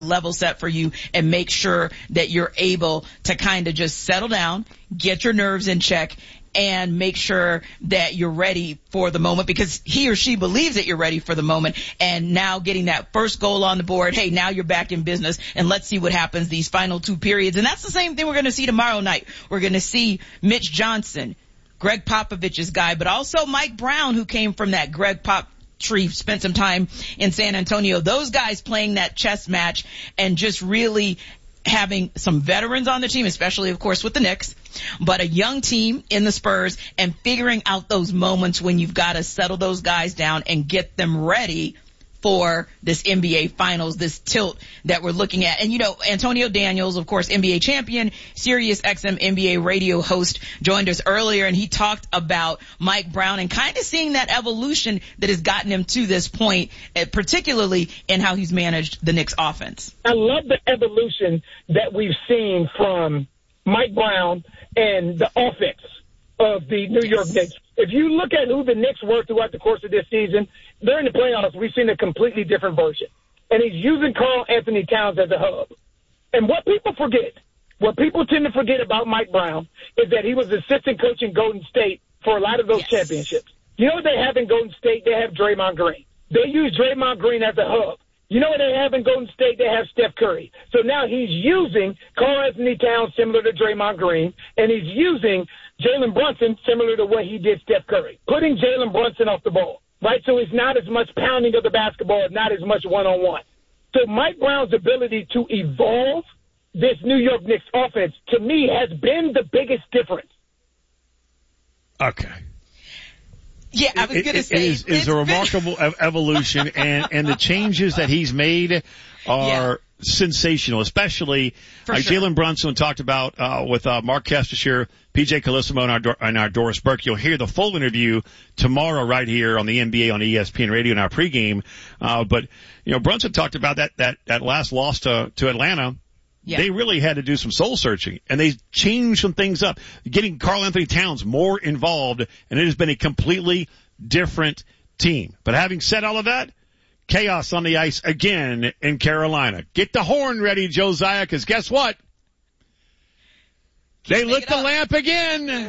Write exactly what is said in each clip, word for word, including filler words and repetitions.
level set for you and make sure that you're able to kind of just settle down, get your nerves in check, and make sure that you're ready for the moment, because he or she believes that you're ready for the moment. And now getting that first goal on the board, hey, now you're back in business, and let's see what happens these final two periods. And that's the same thing we're going to see tomorrow night. We're going to see Mitch Johnson, Greg Popovich's guy, but also Mike Brown, who came from that Greg Pop tree, spent some time in San Antonio. Those guys playing that chess match and just really having some veterans on the team, especially, of course, with the Knicks, but a young team in the Spurs, and figuring out those moments when you've got to settle those guys down and get them ready for this N B A Finals, this tilt that we're looking at. And, you know, Antonio Daniels, of course, N B A champion, Sirius X M N B A radio host, joined us earlier, and he talked about Mike Brown and kind of seeing that evolution that has gotten him to this point, particularly in how he's managed the Knicks offense. I love the evolution that we've seen from Mike Brown and the offense of the New York Knicks. If you look at who the Knicks were throughout the course of this season, during the playoffs, we've seen a completely different version. And he's using Karl Anthony Towns as a hub. And what people forget, what people tend to forget about Mike Brown is that he was assistant coach in Golden State for a lot of those yes. championships. You know what they have in Golden State? They have Draymond Green. They use Draymond Green as a hub. You know what they have in Golden State? They have Steph Curry. So now he's using Karl Anthony Towns similar to Draymond Green, and he's using Jalen Brunson similar to what he did Steph Curry, putting Jalen Brunson off the ball, right? So it's not as much pounding of the basketball, not as much one-on-one. So Mike Brown's ability to evolve this New York Knicks offense, to me, has been the biggest difference. Okay. Yeah, I was going to say. It is, is a remarkable been... evolution, and, and the changes that he's made are yeah. sensational, especially For like sure. Jalen Brunson talked about uh, with uh, Mark Kestecher, P J Calissimo, and our, and our Doris Burke. You'll hear the full interview tomorrow right here on the N B A on E S P N Radio in our pregame. Uh, but, you know, Brunson talked about that, that, that last loss to, to Atlanta. Yeah. They really had to do some soul searching, and they changed some things up, getting Karl Anthony Towns more involved, and it has been a completely different team. But having said all of that, chaos on the ice again in Carolina. Get the horn ready, Josiah, because guess what? They lit the lamp again.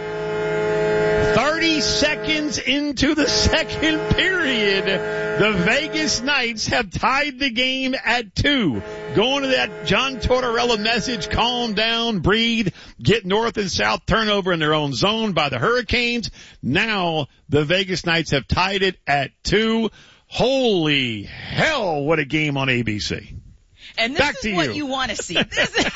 thirty seconds into the second period, the Vegas Knights have tied the game at two. Going to that John Tortorella message, calm down, breathe, get north and south turnover in their own zone by the Hurricanes. Now the Vegas Knights have tied it at two. Holy hell, what a game on A B C. And this Back is to what you. you want to see. This is,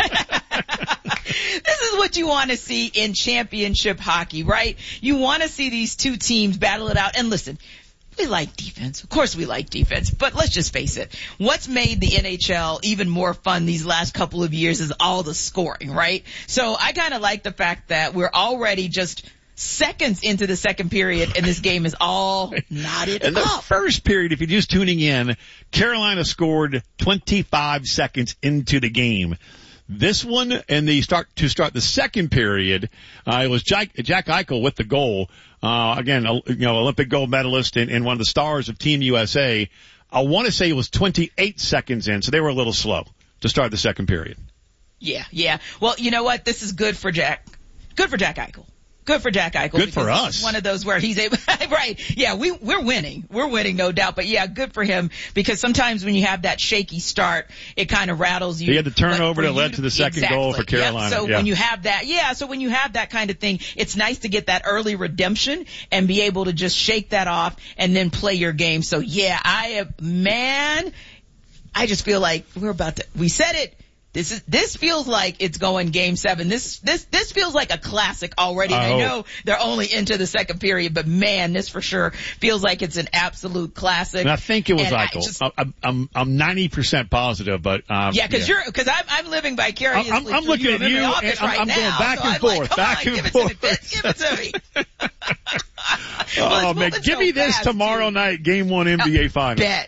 this is what you want to see in championship hockey, right? You want to see these two teams battle it out. And listen, we like defense. Of course we like defense. But let's just face it. What's made the N H L even more fun these last couple of years is all the scoring, right? So I kind of like the fact that we're already just seconds into the second period, and this game is all knotted in the up. First period, if you're just tuning in, Carolina scored twenty-five seconds into the game. This one, and the start to start the second period, uh, it was Jack, Jack Eichel with the goal. Uh, again, you know, Olympic gold medalist and, and one of the stars of Team U S A. I want to say it was twenty-eight seconds in, so they were a little slow to start the second period. Yeah, yeah. Well, you know what? This is good for Jack. Good for Jack Eichel. Good for Jack Eichel. Good for us. One of those where he's able, right. Yeah, we, we're winning. We're winning, no doubt. But yeah, good for him, because sometimes when you have that shaky start, it kind of rattles you. He had the turnover that led to the second exactly. goal for Carolina. Yep. So yeah. when you have that, yeah, so when you have that kind of thing, it's nice to get that early redemption and be able to just shake that off and then play your game. So yeah, I am, man, I just feel like we're about to, we said it. This is, this feels like it's going game seven. This, this, this feels like a classic already. And I know they're only into the second period, but man, this for sure feels like it's an absolute classic. And I think it was and Eichel. Just, I'm, I'm, I'm ninety percent positive, but, um. Yeah, cause yeah. you're, cause I'm, I'm living vicariously. I'm, I'm looking you at you, and right I'm, I'm now, going back so and I'm forth, like, back on, and give forth. It to me. Give it to me. Oh, man, give me this fast, tomorrow too. night, game one N B A oh, Finals. Bet.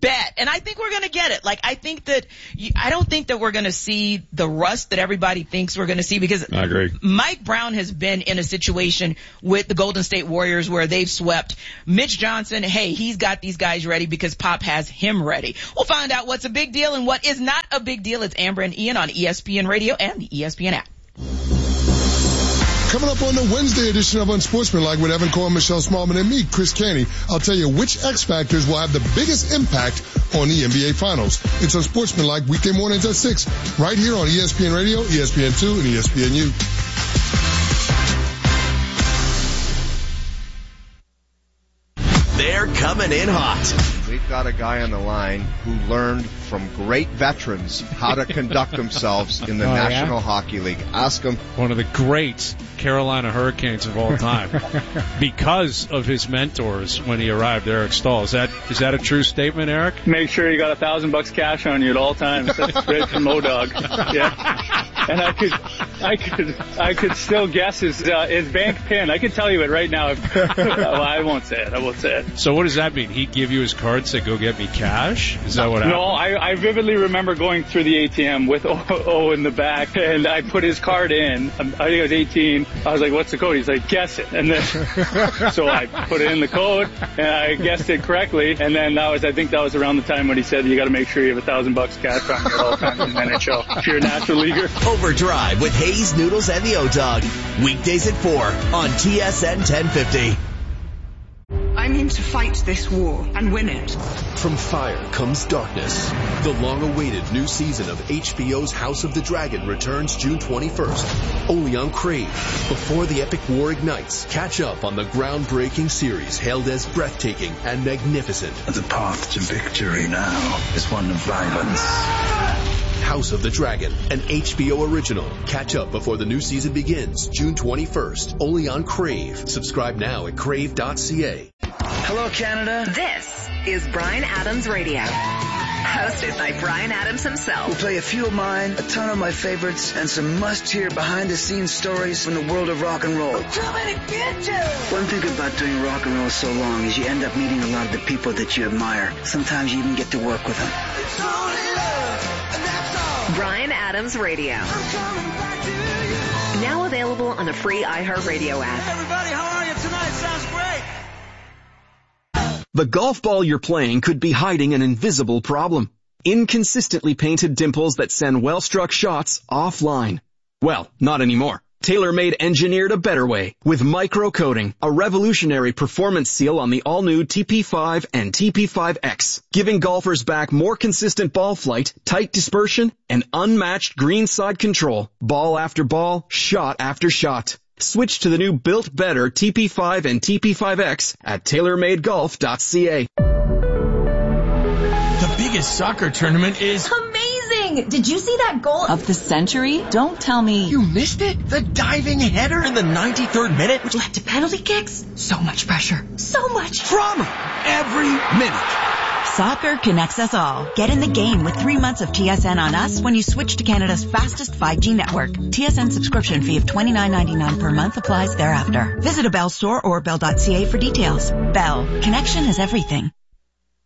bet. And I think we're going to get it. Like, I think that, you, I don't think that we're going to see the rust that everybody thinks we're going to see, because I agree. Mike Brown has been in a situation with the Golden State Warriors where they've swept. Mitch Johnson, hey, he's got these guys ready because Pop has him ready. We'll find out what's a big deal and what is not a big deal. It's Amber and Ian on E S P N Radio and the E S P N app. Coming up on the Wednesday edition of Unsportsmanlike with Evan Cohen, Michelle Smallman, and me, Chris Canty, I'll tell you which X Factors will have the biggest impact on the N B A Finals. It's Unsportsmanlike weekday mornings at six, right here on E S P N Radio, E S P N two, and E S P N U. They're coming in hot. We've got a guy on the line who learned from great veterans how to conduct themselves in the oh, National yeah? Hockey League. Ask him. One of the great Carolina Hurricanes of all time, because of his mentors when he arrived, Eric Stahl. Is that is that a true statement, Eric? Make sure you got a thousand bucks cash on you at all times. That's great from Modog. Yeah. And I could, I could, I could still guess his uh, his bank pin. I could tell you it right now. If, well, I won't say it. I won't say it. So what does that mean? He'd give you his card, say, "Go get me cash." Is that what happened? No, I, I vividly remember going through the A T M with O, o in the back, and I put his card in. I think I was eighteen. I was like, "What's the code?" He's like, "Guess it." And then, so I put in the code, and I guessed it correctly. And then that was, I think that was around the time when he said, "You got to make sure you have a thousand bucks cash on you at all times in the N H L if you're a natural leaguer." Overdrive with Hayes, Noodles, and the O-Dog. Weekdays at four on T S N ten fifty. I'm in to fight this war and win it. From fire comes darkness. The long-awaited new season of H B O's House of the Dragon returns June twenty-first, only on Crave. Before the epic war ignites, catch up on the groundbreaking series hailed as breathtaking and magnificent. The path to victory now is one of violence. House of the Dragon, an H B O original. Catch up before the new season begins, June twenty-first, only on Crave. Subscribe now at crave dot c a. Hello, Canada. This is Bryan Adams Radio, hosted by Bryan Adams himself. We'll play a few of mine, a ton of my favorites, and some must-hear behind-the-scenes stories from the world of rock and roll. I'm coming to get you! One thing about doing rock and roll so long is you end up meeting a lot of the people that you admire. Sometimes you even get to work with them. It's only love, and that's all. Bryan Adams Radio. I'm coming back to you. Now available on the free iHeartRadio app. Hey everybody, how are you tonight? Sounds great. The golf ball you're playing could be hiding an invisible problem. Inconsistently painted dimples that send well-struck shots offline. Well, not anymore. TaylorMade engineered a better way with micro-coating, a revolutionary performance seal on the all-new T P five and T P five X, giving golfers back more consistent ball flight, tight dispersion, and unmatched greenside control, ball after ball, shot after shot. Switch to the new Built Better T P five and T P five X at tailor made golf dot c a. The biggest soccer tournament is amazing! Did you see that goal of the century? Don't tell me you missed it? The diving header in the ninety-third minute, which led to penalty kicks? So much pressure. So much drama every minute. Soccer connects us all. Get in the game with three months of T S N on us when you switch to Canada's fastest five G network. T S N subscription fee of twenty-nine ninety-nine per month applies thereafter. Visit a Bell store or bell dot c a for details. Bell. Connection is everything.